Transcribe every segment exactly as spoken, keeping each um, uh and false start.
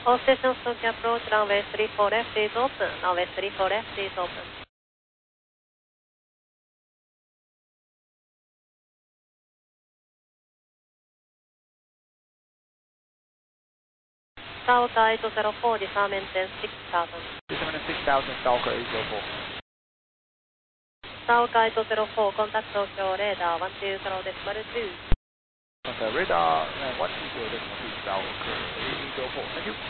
All stations to approach runway three four left is open. Runway three four left is open. Stalker eight zero four, disarm engine six thousand. Disarm six thousand, Stalker eight zero four. Stalker eight zero four, contact Tokyo radar one two zero decimal two. Okay, radar uh, one two zero decimal two, Stalker eight zero four, thank you.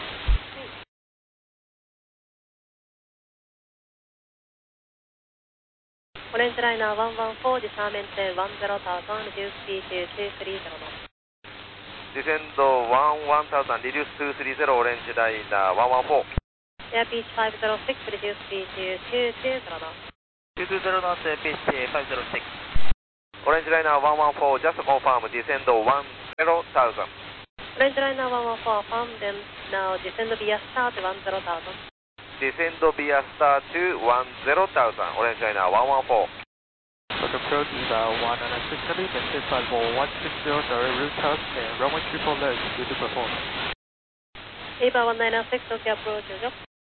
Orange liner one one four, disarm engine one zero thousand, reduce speed to two three zero knots. Descend one one thousand, reduce two three zero, orange liner one one four. Airspeed five zero six, reduce speed to two two zero knots. two two zero knots, airspeed five zero six. Orange liner one one four, just confirm, descend one zero thousand. Orange liner one one four, affirm them now, descend via start one zero thousand. Descend via start to one zero thousand, orange liner one one four. Approach is uh, one nine six zero, maintain flight for one six zero, direct route test, and runway triple left due to performance. Eva one nine six, okay, approach, job.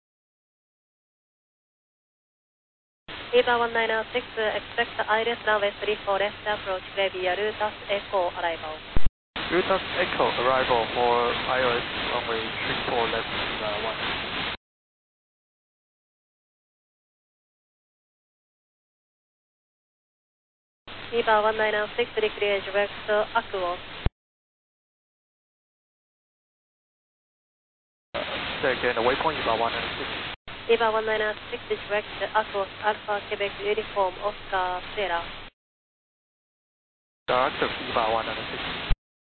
Eva one nine six, expect Iris runway three four left approach, via Rutas Echo arrival. Rutas Echo arrival for Iris runway three four left uh, one. Eva one nine six, declare direct to Aquos. Say again, the waypoint Eva one nine six. Eva one nine six, direct to Aquos, Alpha Quebec Uniform, Oscar Sierra. Direct to Eva one nine six.